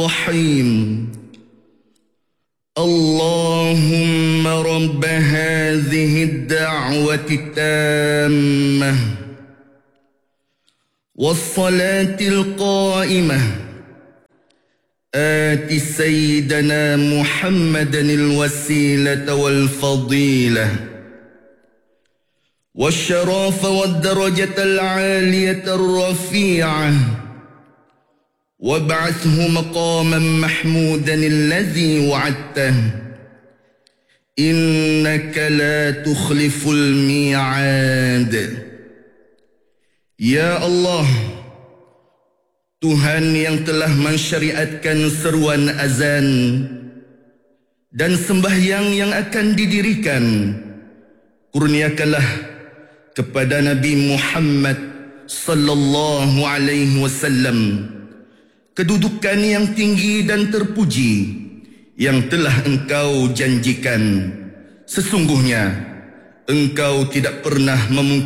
الرحيم اللهم رب هذه الدعوة التامة والصلاة القائمة آت سيدنا محمدا الوسيلة والفضيلة والشرف والدرجة العالية الرفيعة وابعثه مقاما محمودا الذي وعدته إنك لا تخلف الميعاد. Ya Allah, Tuhan yang telah mensyariatkan seruan azan dan sembahyang yang akan didirikan, kurniakanlah kepada Nabi Muhammad sallallahu alaihi wasallam kedudukan yang tinggi dan terpuji yang telah Engkau janjikan. Sesungguhnya Engkau tidak pernah memungkinkan